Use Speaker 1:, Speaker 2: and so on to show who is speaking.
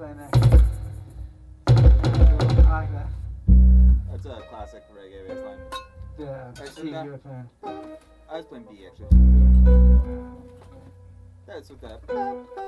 Speaker 1: playing that. I like that.
Speaker 2: That's a classic reggae bass line.
Speaker 1: The
Speaker 2: so
Speaker 1: C
Speaker 2: that-
Speaker 1: you were playing.
Speaker 2: I was playing B actually. That's with that.